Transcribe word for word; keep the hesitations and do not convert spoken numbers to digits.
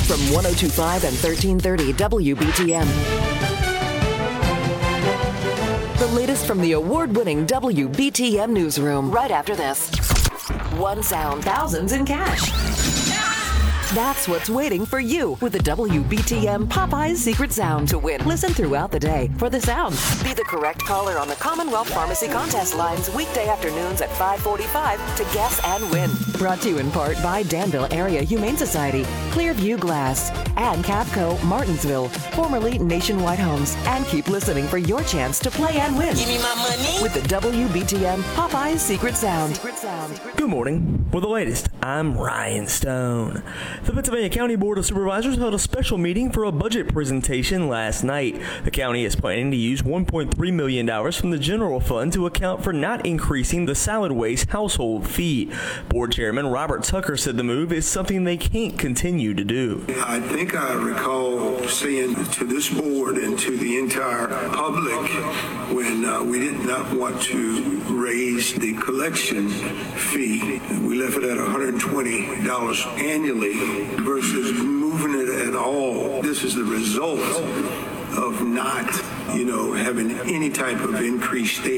from one oh two point five and thirteen thirty W B T M. The latest from the award-winning W B T M newsroom right after this. One sound, thousands in cash. That's what's waiting for you with the W B T M Popeyes Secret Sound to win. Listen throughout the day for the sound. Be the correct caller on the Commonwealth Pharmacy contest lines weekday afternoons at five forty-five to guess and win. Brought to you in part by Danville Area Humane Society, Clearview Glass, and Cavco Martinsville, formerly Nationwide Homes. And keep listening for your chance to play and win. Give me my money with the W B T M Popeyes Secret Sound. Secret Sound. Good morning. With the latest, I'm Ryan Stone. The Pennsylvania County Board of Supervisors held a special meeting for a budget presentation last night. The county is planning to use one point three million dollars from the general fund to account for not increasing the solid waste household fee. Board Chairman Robert Tucker said the move is something they can't continue to do. I think I recall saying to this board and to the entire public when uh, we did not want to raise the collection fee, we left it at one hundred twenty dollars annually versus moving it at all. This is the result of not, you know, having any type of increased state